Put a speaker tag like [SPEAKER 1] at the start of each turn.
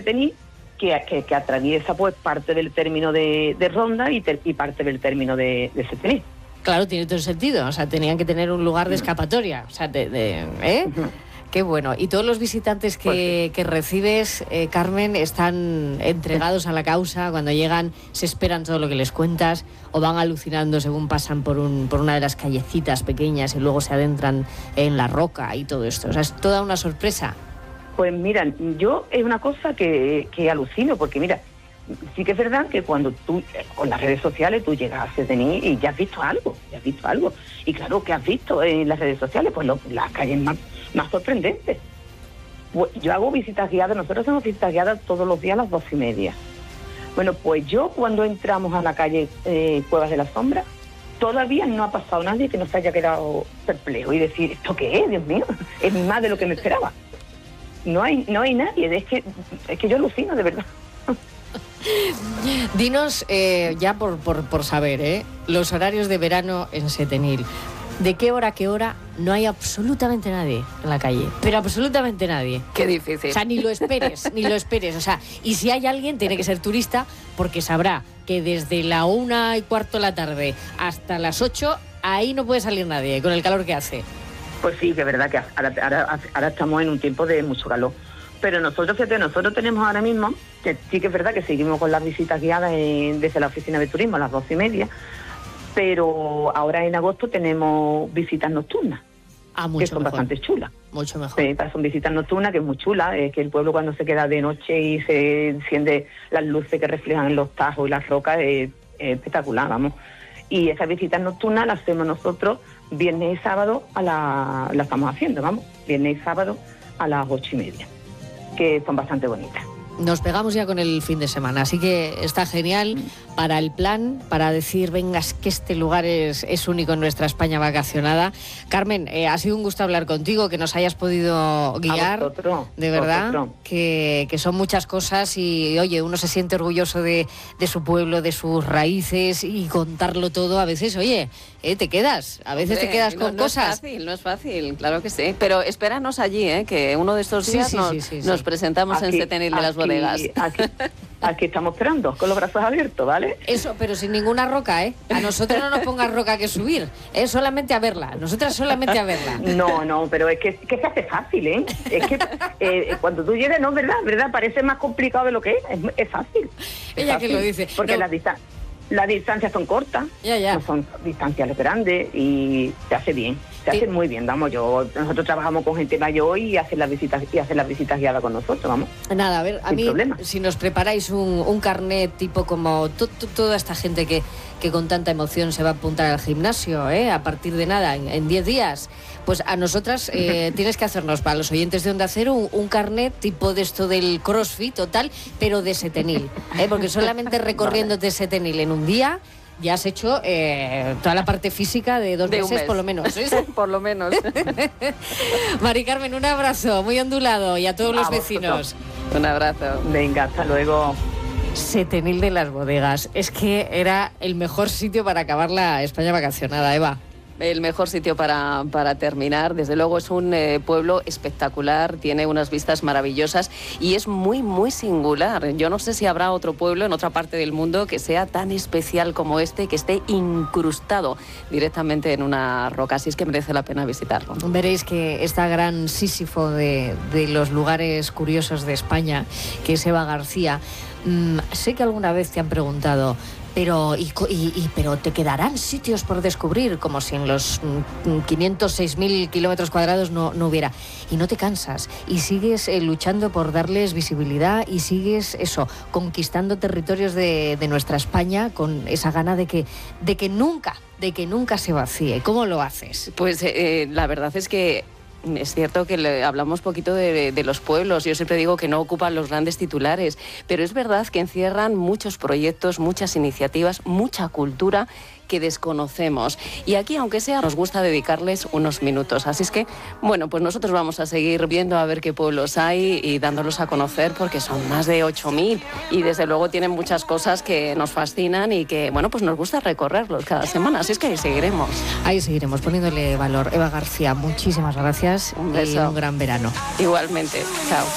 [SPEAKER 1] Setenil, que atraviesa pues parte del término de Ronda y parte del término de Setenil.
[SPEAKER 2] Claro, tiene todo el sentido. O sea, tenían que tener un lugar de escapatoria. O sea, Qué bueno. ¿Y todos los visitantes que recibes, Carmen, están entregados a la causa? Cuando llegan, ¿se esperan todo lo que les cuentas? ¿O van alucinando según pasan por una de las callecitas pequeñas y luego se adentran en la roca y todo esto? O sea, es toda una sorpresa.
[SPEAKER 1] Pues mira, yo es una cosa que alucino, porque mira, sí que es verdad que cuando tú, con las redes sociales, tú llegas a Setenil y ya has visto algo. Y claro, ¿qué has visto en las redes sociales? Pues las calles más sorprendentes. Pues yo hago visitas guiadas, nosotros hacemos visitas guiadas todos los días a las 2:30. Bueno, pues yo cuando entramos a la calle Cuevas de la Sombra, todavía no ha pasado nadie que no se haya quedado perplejo y decir, ¿esto qué es? Dios mío, es más de lo que me esperaba. No hay nadie, es que yo alucino, de verdad.
[SPEAKER 2] Dinos, ya por saber, los horarios de verano en Setenil. ¿De qué hora a qué hora no hay absolutamente nadie en la calle? Pero absolutamente nadie.
[SPEAKER 3] Qué difícil.
[SPEAKER 2] O sea, ni lo esperes. O sea, y si hay alguien, tiene que ser turista, porque sabrá que desde la 1:15 de la tarde hasta las 8, ahí no puede salir nadie, con el calor que hace.
[SPEAKER 1] Pues sí, que es verdad que ahora estamos en un tiempo de mucho calor. Pero nosotros tenemos ahora mismo, que sí que es verdad que seguimos con las visitas guiadas desde la oficina de turismo a las 2:30, pero ahora en agosto tenemos visitas nocturnas,
[SPEAKER 2] mucho
[SPEAKER 1] que son
[SPEAKER 2] mejor.
[SPEAKER 1] bastante chulas.
[SPEAKER 2] Mucho mejor.
[SPEAKER 1] Sí, son visitas nocturnas, que es muy chula, es que el pueblo cuando se queda de noche y se enciende las luces que reflejan en los tajos y las rocas, es espectacular, vamos. Y esas visitas nocturnas las hacemos nosotros viernes y sábado la estamos haciendo, vamos, viernes y sábado a las 8:30, que son bastante bonitas.
[SPEAKER 2] Nos pegamos ya con el fin de semana, así que está genial para el plan, para decir, venga, es que este lugar es único en nuestra España vacacionada. Carmen, ha sido un gusto hablar contigo, que nos hayas podido guiar, de verdad, que son muchas cosas y, oye, uno se siente orgulloso de su pueblo, de sus raíces y contarlo todo. A veces, oye, te quedas, a veces te quedas con cosas.
[SPEAKER 3] No es fácil, claro que sí. Pero espéranos allí, que uno de estos días nos presentamos en Setenil de las Bodegas.
[SPEAKER 1] Aquí estamos esperando, con los brazos abiertos, ¿vale?
[SPEAKER 2] Eso, pero sin ninguna roca, A nosotros no nos pongas roca que subir, solamente a verla, nosotras solamente a verla.
[SPEAKER 1] No, pero es que se hace fácil, Es que cuando tú llegas, no, ¿verdad? Parece más complicado de lo que es fácil.
[SPEAKER 2] Ella
[SPEAKER 1] fácil,
[SPEAKER 2] que lo dice.
[SPEAKER 1] Porque las distancias son cortas, no son distancias grandes y se hace bien. Se hace muy bien, vamos, nosotros trabajamos con gente mayor y hacen las visitas guiadas con nosotros, vamos.
[SPEAKER 2] Nada, a ver, a mí,
[SPEAKER 1] problema.
[SPEAKER 2] Si nos preparáis un carnet tipo como toda esta gente que con tanta emoción se va a apuntar al gimnasio, a partir de nada, en 10 días, pues a nosotras tienes que hacernos, para los oyentes de Onda Cero, un carnet tipo de esto del CrossFit o tal, pero de Setenil, porque solamente recorriéndote Setenil en un día ya has hecho toda la parte física de 2 meses, por lo menos.
[SPEAKER 3] Por lo menos.
[SPEAKER 2] Mari Carmen, un abrazo muy ondulado y a todos los vecinos.
[SPEAKER 3] Un abrazo.
[SPEAKER 1] Venga, hasta luego.
[SPEAKER 2] Setenil de las Bodegas. Es que era el mejor sitio para acabar la España vacacionada, Eva.
[SPEAKER 3] El mejor sitio para terminar. Desde luego es un pueblo espectacular, tiene unas vistas maravillosas y es muy, muy singular. Yo no sé si habrá otro pueblo en otra parte del mundo que sea tan especial como este, que esté incrustado directamente en una roca. Así es que merece la pena visitarlo.
[SPEAKER 2] Veréis que esta gran Sísifo de los lugares curiosos de España, que es Eva García, sé que alguna vez te han preguntado, pero ¿te quedarán sitios por descubrir? Como si en los 506.000 kilómetros cuadrados no hubiera. Y no te cansas. Y sigues luchando por darles visibilidad y sigues conquistando territorios de nuestra España con esa gana de que nunca se vacíe. ¿Cómo lo haces?
[SPEAKER 3] Pues la verdad es que es cierto que hablamos poquito de los pueblos. Yo siempre digo que no ocupan los grandes titulares, pero es verdad que encierran muchos proyectos, muchas iniciativas, mucha cultura que desconocemos. Y aquí, aunque sea, nos gusta dedicarles unos minutos. Así es que, bueno, pues nosotros vamos a seguir viendo a ver qué pueblos hay y dándolos a conocer, porque son más de 8.000 y desde luego tienen muchas cosas que nos fascinan y que, bueno, pues nos gusta recorrerlos cada semana. Así es que ahí seguiremos.
[SPEAKER 2] Ahí seguiremos poniéndole valor. Eva García, muchísimas gracias.
[SPEAKER 3] Un beso.
[SPEAKER 2] Y un gran verano.
[SPEAKER 3] Igualmente. Chao.